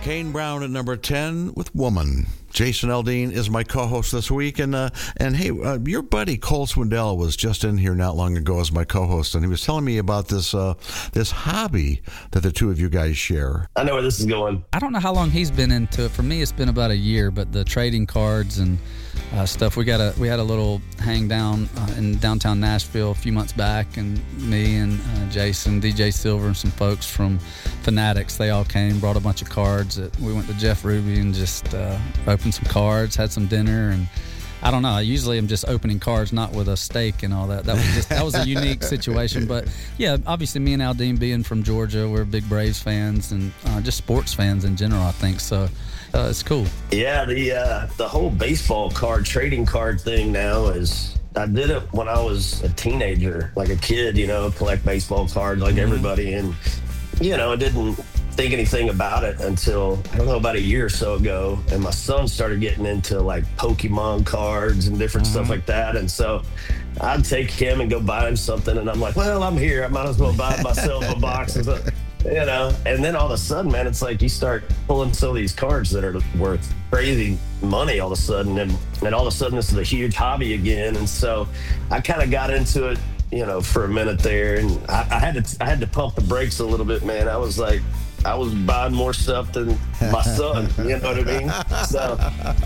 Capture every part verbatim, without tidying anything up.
Kane Brown at number ten with Woman. Jason Aldean is my co-host this week, and uh, and hey, uh, your buddy Cole Swindell was just in here not long ago as my co-host, and he was telling me about this uh, this hobby that the two of you guys share. I know where this is going. I don't know how long he's been into it. For me, it's been about a year, but the trading cards and uh, stuff. We got a we had a little hang down uh, in downtown Nashville a few months back, and me and uh, Jason, D J Silver, and some folks from Fanatics. They all came, brought a bunch of cards. That we went to Jeff Ruby and just uh, opened some cards, had some dinner, and I don't know. I usually am just opening cards, not with a steak and all that. That was just that was a unique situation. But yeah, obviously, me and Aldean being from Georgia, we're big Braves fans and uh, just sports fans in general, I think. So uh, it's cool. Yeah, the uh, the whole baseball card trading card thing now is. I did it when I was a teenager, like a kid, you know, collect baseball cards like everybody, and you know, I didn't think anything about it until, I don't know, about a year or so ago, and my son started getting into like Pokemon cards and different mm-hmm. stuff like that, and so I'd take him and go buy him something, and I'm like, well, I'm here, I might as well buy myself a box of it, you know. And then all of a sudden, man, it's like you start pulling some of these cards that are worth crazy money all of a sudden, and, and all of a sudden this is a huge hobby again, and so I kind of got into it, you know, for a minute there, and I, I had to I had to pump the brakes a little bit, man. I was like, I was buying more stuff than my son, you know what I mean? So,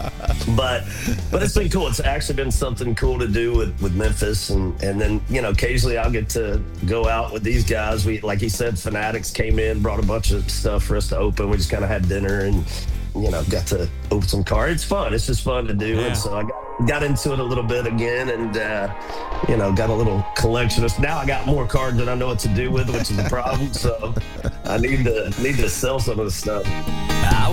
but but it's been cool. It's actually been something cool to do with, with Memphis, and and then, you know, occasionally I'll get to go out with these guys. We, like he said, Fanatics came in, brought a bunch of stuff for us to open. We just kind of had dinner and, you know, got to open some cards. It's fun. It's just fun to do. Yeah. And so I got, got into it a little bit again, and, uh, you know, got a little collection. Now I got more cards than I know what to do with, which is the problem. So I need to need to sell some of the stuff.